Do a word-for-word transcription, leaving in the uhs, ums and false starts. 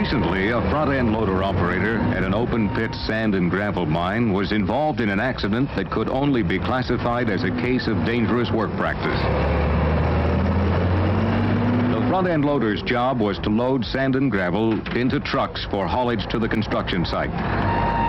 Recently, a front-end loader operator at an open-pit sand and gravel mine was involved in an accident that could only be classified as a case of dangerous work practice. The front-end loader's job was to load sand and gravel into trucks for haulage to the construction site.